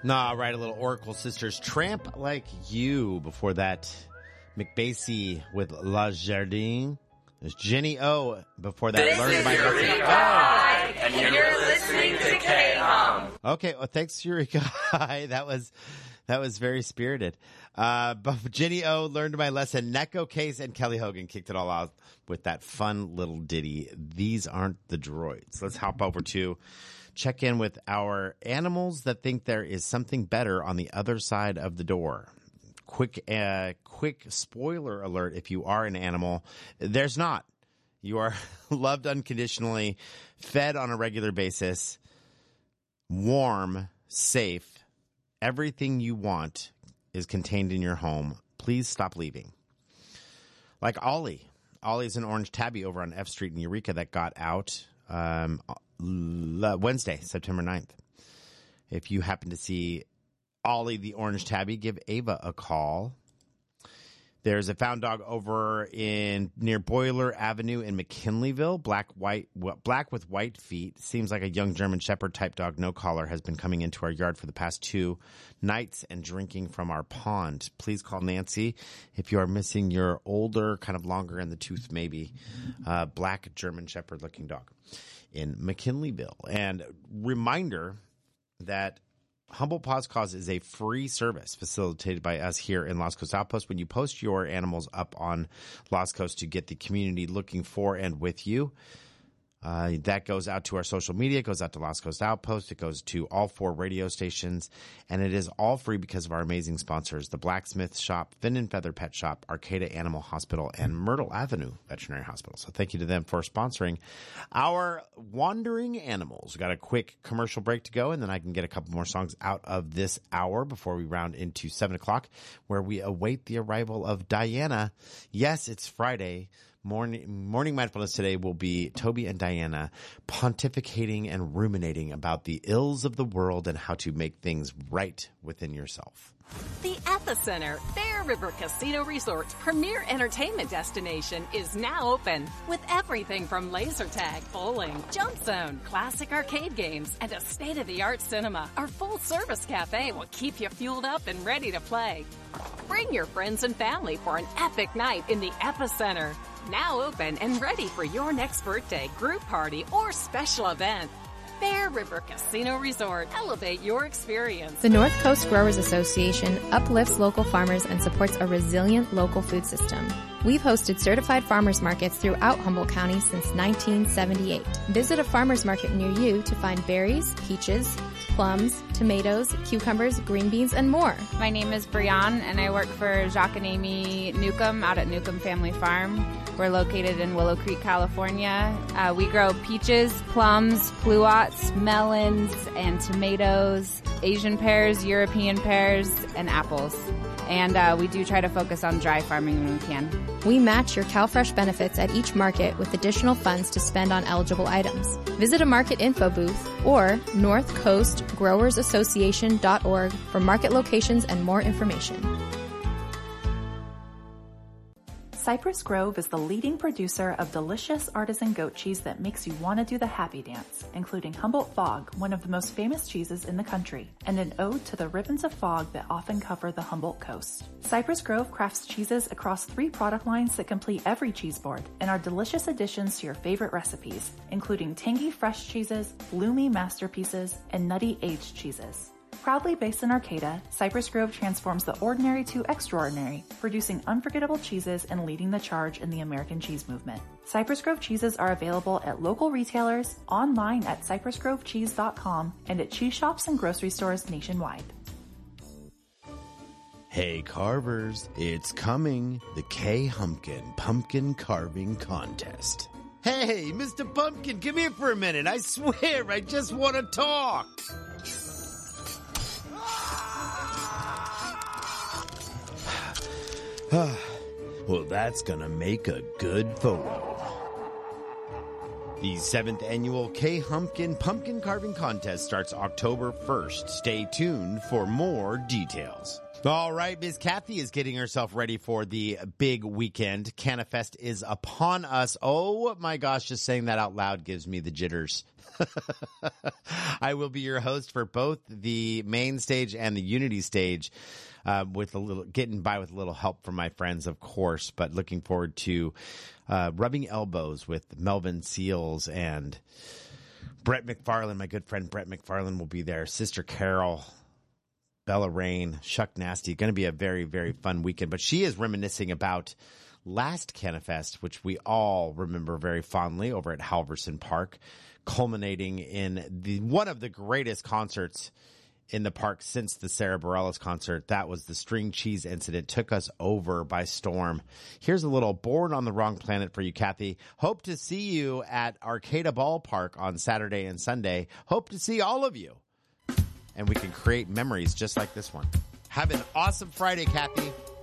All right, a little Oracle Sisters Tramp Like You. Before that, McBasey with La Jardine. There's Jenny O. Before that, this Learn is by Eureka, and you're listening to K-Hum. Okay, well, thanks, Eureka. That was very spirited. But Jenny O learned my lesson. Neko Case and Kelly Hogan kicked it all out with that fun little ditty. These aren't the droids. Let's hop over to check in with our animals that think there is something better on the other side of the door. Quick spoiler alert. If you are an animal, there's not. You are loved unconditionally, fed on a regular basis, warm, safe. Everything you want is contained in your home. Please stop leaving. Like Ollie. Ollie's an orange tabby over on F Street in Eureka that got out Wednesday, September 9th. If you happen to see Ollie the orange tabby, give Ava a call. There's a found dog over near Boiler Avenue in McKinleyville, black with white feet. Seems like a young German Shepherd type dog, no collar, has been coming into our yard for the past 2 nights and drinking from our pond. Please call Nancy if you are missing your older, kind of longer in the tooth maybe, black German Shepherd looking dog in McKinleyville. And reminder that Humboldt Paws Cause is a free service facilitated by us here in Lost Coast Outpost. When you post your animals up on Lost Coast to get the community looking for and with you, that goes out to our social media, it goes out to Lost Coast Outpost, it goes to all 4 radio stations, and it is all free because of our amazing sponsors, the Blacksmith Shop, Fin and Feather Pet Shop, Arcata Animal Hospital, and Myrtle Avenue Veterinary Hospital. So thank you to them for sponsoring our wandering animals. We got a quick commercial break to go, and then I can get a couple more songs out of this hour before we round into 7 o'clock, where we await the arrival of Diana. Yes, it's Friday. Morning Mindfulness today will be Toby and Diana pontificating and ruminating about the ills of the world and how to make things right within yourself. The Epicenter, Bear River Casino Resort's premier entertainment destination, is now open. With everything from laser tag, bowling, jump zone, classic arcade games, and a state-of-the-art cinema, our full-service cafe will keep you fueled up and ready to play. Bring your friends and family for an epic night in the Epicenter. Now open and ready for your next birthday, group party, or special event. Bear River Casino Resort. Elevate your experience. The North Coast Growers Association uplifts local farmers and supports a resilient local food system. We've hosted certified farmers markets throughout Humboldt County since 1978. Visit a farmers market near you to find berries, peaches, plums, tomatoes, cucumbers, green beans, and more. My name is Brianne, and I work for Jacques and Amy Newcomb out at Newcomb Family Farm. We're located in Willow Creek, California. We grow peaches, plums, pluots, melons, and tomatoes, Asian pears, European pears, and apples. And we do try to focus on dry farming when we can. We match your CalFresh benefits at each market with additional funds to spend on eligible items. Visit a market info booth or northcoastgrowersassociation.org for market locations and more information. Cypress Grove is the leading producer of delicious artisan goat cheese that makes you want to do the happy dance, including Humboldt Fog, one of the most famous cheeses in the country, and an ode to the ribbons of fog that often cover the Humboldt coast. Cypress Grove crafts cheeses across 3 product lines that complete every cheese board and are delicious additions to your favorite recipes, including tangy fresh cheeses, bloomy masterpieces, and nutty aged cheeses. Proudly based in Arcata, Cypress Grove transforms the ordinary to extraordinary, producing unforgettable cheeses and leading the charge in the American cheese movement. Cypress Grove cheeses are available at local retailers, online at cypressgrovecheese.com, and at cheese shops and grocery stores nationwide. Hey carvers, it's coming, the K-Humpkin Pumpkin Carving Contest. Hey, Mr. Pumpkin, come here for a minute. I swear, I just want to talk. Well, that's gonna make a good photo. The 7th annual K-Humpkin Pumpkin Carving Contest starts October 1st. Stay tuned for more details. All right, Ms. Kathy is getting herself ready for the big weekend. CannaFest is upon us. Oh, my gosh, just saying that out loud gives me the jitters. I will be your host for both the main stage and the Unity stage, getting by with a little help from my friends, of course, but looking forward to rubbing elbows with Melvin Seals and Brett McFarland. My good friend Brett McFarland will be there. Sister Carol, Bella Rain, Shuck Nasty. Going to be a very, very fun weekend. But she is reminiscing about last CannaFest, which we all remember very fondly over at Halverson Park, culminating in one of the greatest concerts in the park since the Sarah Bareilles concert. That was the string cheese incident. Took us over by storm. Here's a little Born on the Wrong Planet for you, Kathy. Hope to see you at Arcata Ballpark on Saturday and Sunday. Hope to see all of you. And we can create memories just like this one. Have an awesome Friday, Kathy.